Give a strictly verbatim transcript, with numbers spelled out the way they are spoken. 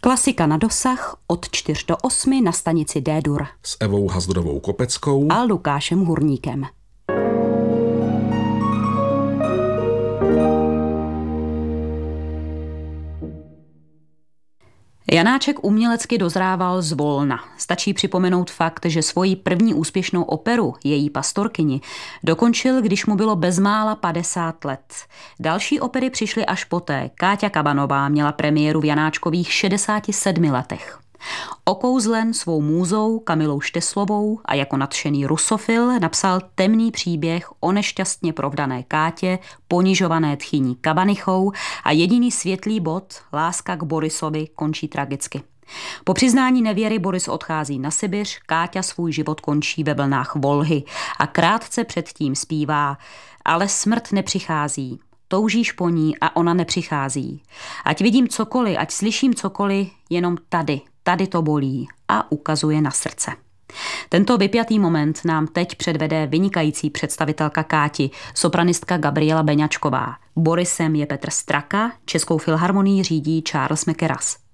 Klasika na dosah od čtyř do osmi na stanici D-dur. S Evou Hazdrovou Kopeckou a Lukášem Hurníkem. Janáček umělecky dozrával zvolna. Stačí připomenout fakt, že svoji první úspěšnou operu, Její pastorkyni, dokončil, když mu bylo bezmála padesát let. Další opery přišly až poté. Káťa Kabanová měla premiéru v Janáčkových šedesáti sedmi letech. Okouzlen svou můzou Kamilou Šteslovou a jako nadšený rusofil napsal temný příběh o nešťastně provdané Kátě, ponižované tchyní Kabanichou a jediný světlý bod, láska k Borisovi, končí tragicky. Po přiznání nevěry Boris odchází na Sibiř, Káťa svůj život končí ve vlnách Volhy a krátce předtím zpívá: ale smrt nepřichází. Toužíš po ní a ona nepřichází. Ať vidím cokoliv, ať slyším cokoliv, jenom tady, tady to bolí, a ukazuje na srdce. Tento vypjatý moment nám teď předvede vynikající představitelka Káti, sopranistka Gabriela Beňačková. Borisem je Petr Straka, Českou filharmonii řídí Charles McKerras.